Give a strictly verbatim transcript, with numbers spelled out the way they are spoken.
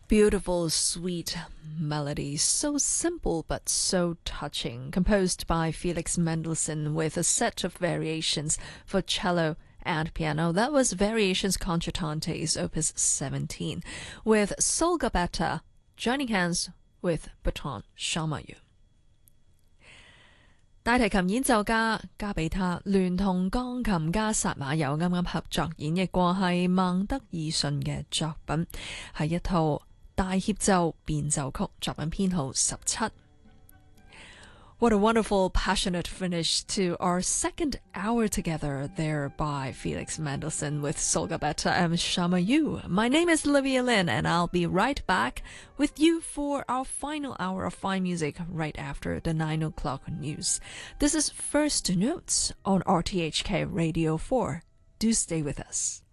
Beautiful, sweet melody, so simple but so touching, composed by Felix Mendelssohn with a set of variations for cello and piano. That was Variations Concertantes, Opus seventeen, with Sol Gabetta joining hands with Bertrand Chamayou。大提琴演奏家加比他聯同鋼琴家薩馬友啱啱合作演繹過係孟德爾遜嘅作品，係一套大協奏變奏曲，作品編號十七。What a wonderful, passionate finish to our second hour together there by Felix Mendelssohn with Sol Gabetta and Chamayou. My name is Olivia Lin, and I'll be right back with you for our final hour of fine music right after the nine o'clock news. This is First Notes on R T H K Radio four. Do stay with us.